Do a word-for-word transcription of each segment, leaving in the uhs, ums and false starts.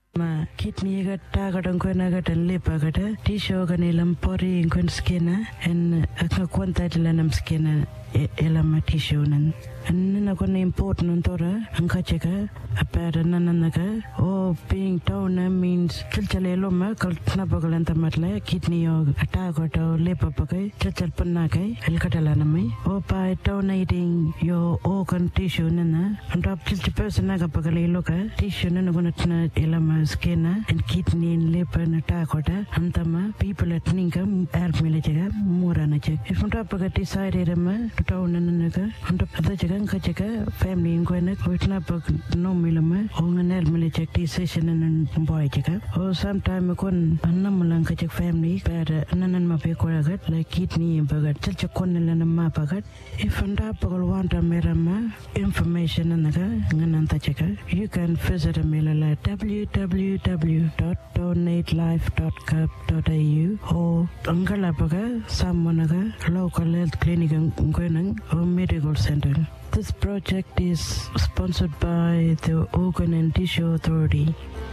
Ma kidney got tagadon quenagat and lipagata, tisho ganilam pori in quinskina, and a quantilanum skinner elama tishonan. And then I important tora, and kacheka, a pair and nananaga, or being tona means chilchaleloma, kaltnabagalanta matla, kidney or atagoto, lipapake, chachalpanake, el catalaname, or by donating your organ tissue nana, and up chilchipasanaga loka, tissue nanagunatna elama skinner, and kidney and liver and atagota, antama, people at Ninkam, air militia, Muranache. If on top of a decided to town and naga, on top of the Kachaka, family in Gwenak, Witnapok, no milama, on an elmily check session and boy checkup, or sometime a con, a Namalan Kachak family, bad Nanan Mapekoragat, like kidney and Bagat, such a cornel and a mapagat. If on top of want a merama, information and naga, Nanantachaka, you can visit a mail at w w w dot donate life dot gov dot a u or Angalapaga, Samonaga, local health clinic in Gwenang or medical center. This project is sponsored by the Organ and Tissue Authority.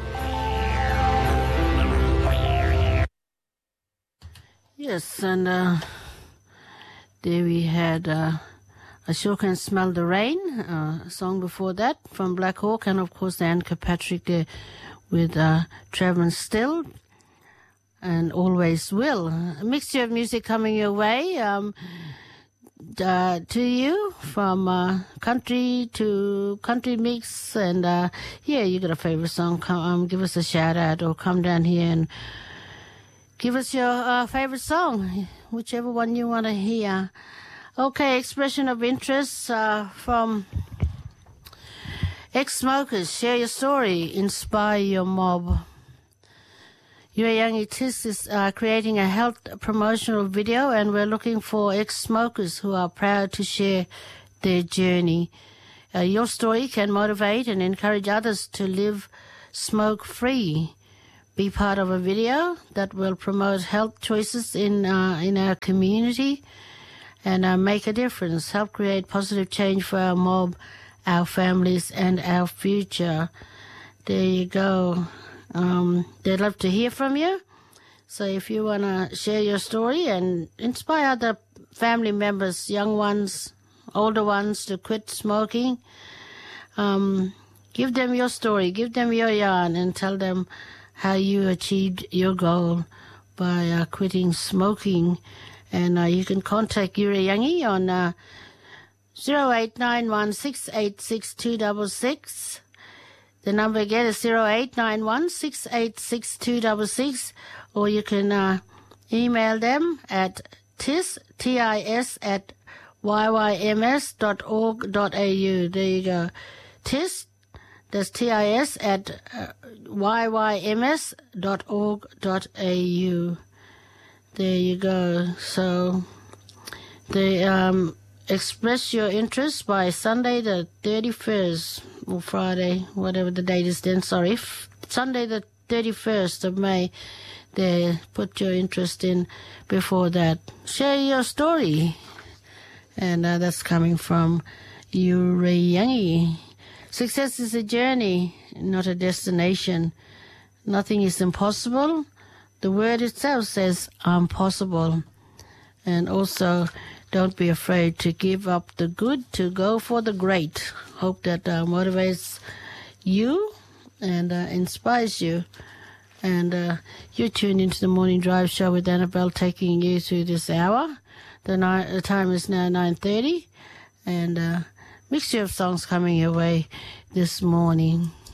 Yes, and uh, there we had uh, I Sure Can Smell the Rain, uh, a song before that from Black Hawk, and of course the Anne Kirkpatrick there with uh, Trevor Still and Always Will. A mixture of music coming your way. Um, Uh, to you from uh, country to country mix, and uh, yeah, you got a favorite song, come um, give us a shout out or come down here and give us your uh, favorite song, whichever one you want to hear. Okay, expression of interest uh, from ex-smokers. Share your story, inspire your mob. Urayangi Tis is uh, creating a health promotional video, and we're looking for ex-smokers who are proud to share their journey. Uh, your story can motivate and encourage others to live smoke-free. Be part of a video that will promote health choices in uh, in our community and uh, make a difference. Help create positive change for our mob, our families, and our future. There you go. Um, they'd love to hear from you. So if you want to share your story and inspire other family members, young ones, older ones, to quit smoking, um, give them your story, give them your yarn, and tell them how you achieved your goal by uh, quitting smoking. And uh, you can contact Urayangi on uh, zero eight nine one six eight six two six six. The number again is zero eight nine one six eight six two six six, or you can uh, email them at tis, T I S, at y y m s dot org dot a u. There you go. Tis, that's T I S, at uh, y y m s dot org dot a u. There you go. So they um, express your interest by Sunday the thirty-first. Or Friday, whatever the date is then, sorry, F- Sunday the thirty-first of May, there, put your interest in before that. Share your story. And uh, that's coming from Urayangi. Success is a journey, not a destination. Nothing is impossible. The word itself says, I'm possible. And also, don't be afraid to give up the good to go for the great. Hope that uh, motivates you and uh, inspires you. And uh, you're tuned into the Morning Drive Show with Annabelle, taking you through this hour. The, ni- the time is now nine thirty, and uh, mixture of songs coming your way this morning.